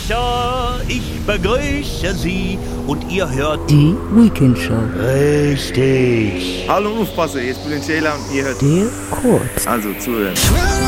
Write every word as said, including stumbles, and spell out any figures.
Becher, ich begrüße Sie und ihr hört die Weekend Show. Richtig. Hallo Aufpasse, jetzt bin ich Jayla und ihr hört Der Kurz. Also zuhören.